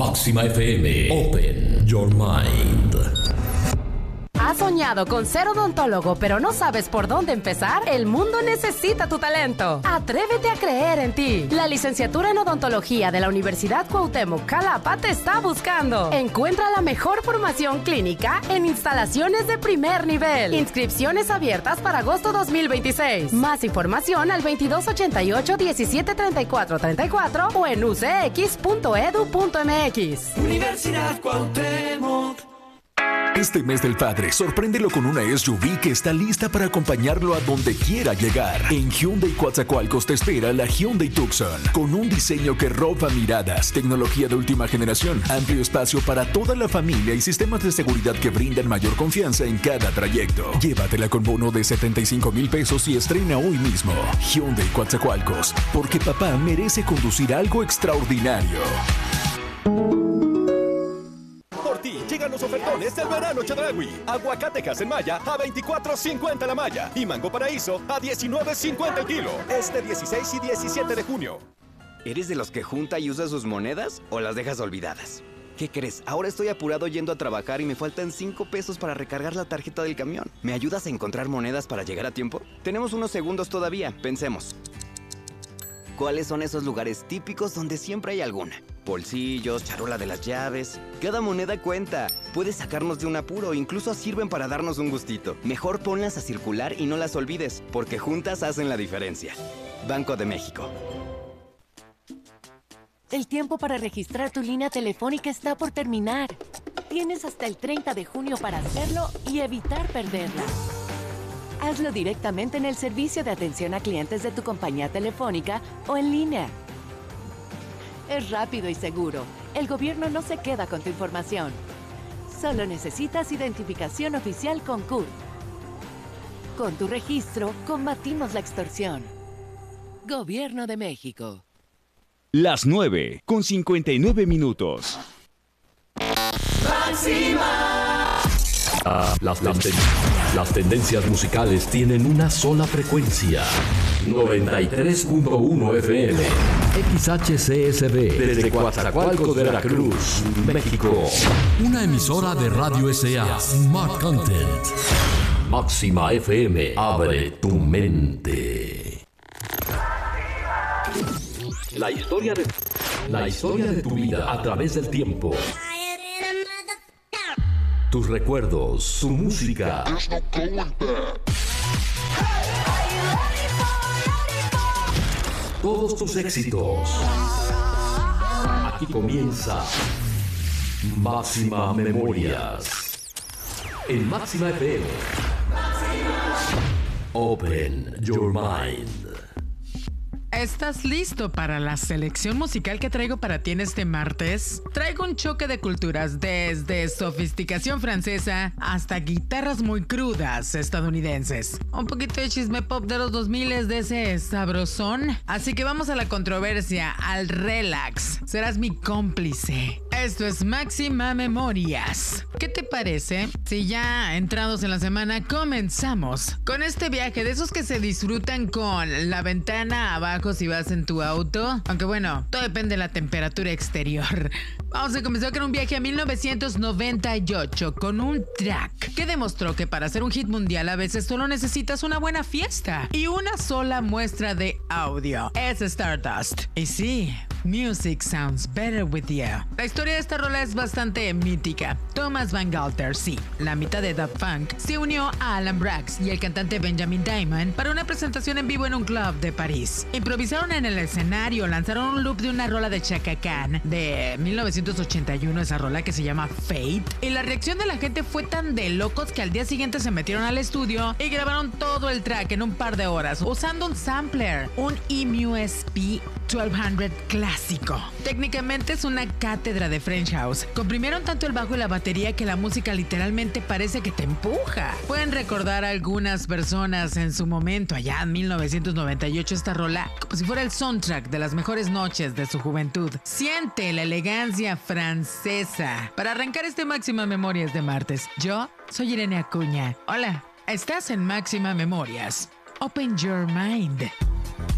Máxima FM. Open your mind. ¿Has soñado con ser odontólogo pero no sabes por dónde empezar? El mundo necesita tu talento. Atrévete a creer en ti. La licenciatura en odontología de la Universidad Cuauhtémoc Xalapa te está buscando. Encuentra la mejor formación clínica en instalaciones de primer nivel. Inscripciones abiertas para agosto 2026. Más información al 2288-173434 o en ucx.edu.mx. Universidad Cuauhtémoc. Este mes del padre, sorpréndelo con una SUV que está lista para acompañarlo a donde quiera llegar. En Hyundai Coatzacoalcos te espera la Hyundai Tucson, con un diseño que roba miradas, tecnología de última generación, amplio espacio para toda la familia y sistemas de seguridad que brindan mayor confianza en cada trayecto. Llévatela con bono de 75,000 pesos y estrena hoy mismo. Hyundai Coatzacoalcos, porque papá merece conducir algo extraordinario. Llegan los ofertones del verano Chedraui. Aguacatejas en malla a $24.50 la malla y mango paraíso a $19.50 el kilo. Este 16 y 17 de junio. ¿Eres de los que junta y usa sus monedas o las dejas olvidadas? ¿Qué crees? Ahora estoy apurado yendo a trabajar y me faltan 5 pesos para recargar la tarjeta del camión. ¿Me ayudas a encontrar monedas para llegar a tiempo? Tenemos unos segundos todavía. Pensemos. ¿Cuáles son esos lugares típicos donde siempre hay alguna? Bolsillos, charola de las llaves. Cada moneda cuenta. Puede sacarnos de un apuro, incluso sirven para darnos un gustito. Mejor ponlas a circular y no las olvides, porque juntas hacen la diferencia. Banco de México. El tiempo para registrar tu línea telefónica está por terminar. Tienes hasta el 30 de junio para hacerlo y evitar perderla. Hazlo directamente en el servicio de atención a clientes de tu compañía telefónica o en línea. Es rápido y seguro. El gobierno no se queda con tu información. Solo necesitas identificación oficial con CURP. Con tu registro, combatimos la extorsión. Gobierno de México. Las 9:59. Máxima. Las tendencias musicales tienen una sola frecuencia. 93.1 FM. XHCSB. Desde Coatzacoalcos de Veracruz, México. Una emisora de Radio S.A. Smart Content. Máxima FM. Abre tu mente. La historia de tu vida a través del tiempo. Tus recuerdos, tu música. Todos tus éxitos. Aquí comienza Máxima Memorias. En Máxima FM. Open your mind. ¿Estás listo para la selección musical que traigo para ti en este martes? Traigo un choque de culturas, desde sofisticación francesa hasta guitarras muy crudas estadounidenses. Un poquito de chisme pop de los 2000 de ese sabrosón. Así que vamos a la controversia, al relax. Serás mi cómplice. Esto es Máxima Memorias. ¿Qué te parece si ya entrados en la semana comenzamos con este viaje de esos que se disfrutan con la ventana abajo si vas en tu auto? Aunque bueno, todo depende de la temperatura exterior. Vamos a comenzar con un viaje a 1998 con un track que demostró que para hacer un hit mundial a veces solo necesitas una buena fiesta y una sola muestra de audio. Es Stardust. Y sí, music sounds better with you. La historia de esta rola es bastante mítica. Thomas Van Galter, sí, la mitad de Daft Punk, se unió a Alan Braxe y el cantante Benjamin Diamond para una presentación en vivo en un club de París. Improvisaron en el escenario, lanzaron un loop de una rola de Chaka Khan de 1981, esa rola que se llama Fate, y la reacción de la gente fue tan de locos que al día siguiente se metieron al estudio y grabaron todo el track en un par de horas usando un sampler, un EMU-SP 1200 clásico. Técnicamente es una cátedra de French House. Comprimieron tanto el bajo y la batería que la música literalmente parece que te empuja. Pueden recordar a algunas personas en su momento, allá en 1998, esta rola como si fuera el soundtrack de las mejores noches de su juventud. Siente la elegancia francesa. Para arrancar este Máxima Memorias de martes, yo soy Irene Acuña. Hola, estás en Máxima Memorias. Open your mind.